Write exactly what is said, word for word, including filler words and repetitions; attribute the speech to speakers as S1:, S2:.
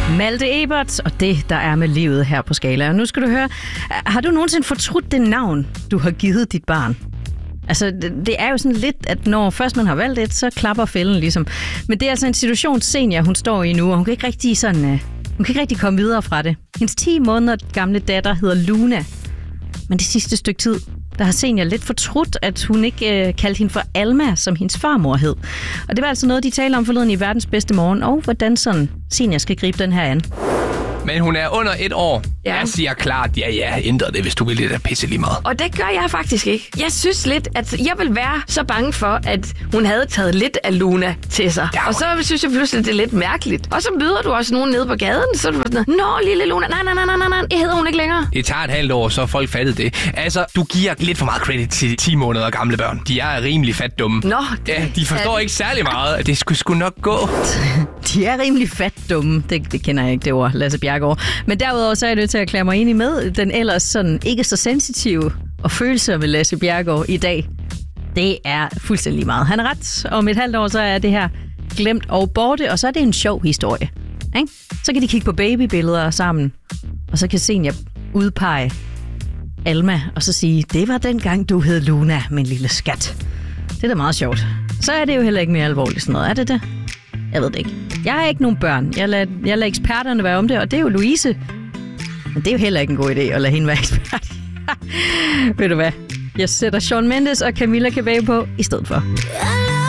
S1: Malte Ebert og det, der er med livet her på Skala. Og nu skal du høre, har du nogensinde fortrudt det navn, du har givet dit barn? Altså, det, det er jo sådan lidt, at når først man har valgt et, så klapper fælden ligesom. Men det er altså en situation, Senior, hun står i nu, og hun kan ikke rigtig sådan, uh, hun kan ikke rigtig komme videre fra det. Hendes ti måneder gamle datter hedder Luna. Men det sidste stykke tid, der har Senior lidt fortrudt, at hun ikke øh, kaldte hende for Alma, som hendes farmor hed. Og det var altså noget, de taler om forleden i Verdens Bedste Morgen, og hvordan sådan Senior skal gribe den her an.
S2: Men hun er under et år.
S3: Ja.
S2: Jeg siger klart, ja, ja, ændre det, hvis du vil. Det der pisse lige meget.
S3: Og det gør jeg faktisk ikke. Jeg synes lidt, at jeg vil være så bange for, at hun havde taget lidt af Luna til sig. Ja, og så synes jeg pludselig, det er lidt mærkeligt. Og så møder du også nogen nede på gaden, så er du sådan, nå, lille Luna, nej, nej, nej, nej, nej, nej, det hedder hun ikke længere.
S2: Det tager et halvt år, så folk fattede det. Altså, du giver lidt for meget credit til ti måneder gamle børn. De er rimelig fat dumme.
S3: Nå, det,
S2: ja, de forstår ikke særlig meget. Det skulle sgu nok gå.
S1: De er rimelig fat dumme. Det, det kender jeg ikke, det ord, Lasse Bjerregaard. Men derudover så er jeg nødt til at erklære mig enig med den ellers sådan ikke så sensitive og følsomme Lasse Bjerregaard i dag. Det er fuldstændig meget. Han er ret. Om et halvt år, så er det her glemt og borte, og så er det en sjov historie. Ikke? Så kan de kigge på babybilleder sammen, og så kan Senior udpege Alma, og så sige, det var dengang, du hed Luna, min lille skat. Det er da meget sjovt. Så er det jo heller ikke mere alvorligt sådan noget. Er det det? Jeg ved det ikke. Jeg har ikke nogen børn. Jeg lader, jeg lader eksperterne være om det, og det er jo Louise. Men det er jo heller ikke en god idé at lade hende være ekspert. Ved du hvad? Jeg sætter Shawn Mendes og Camilla Cabello på i stedet for.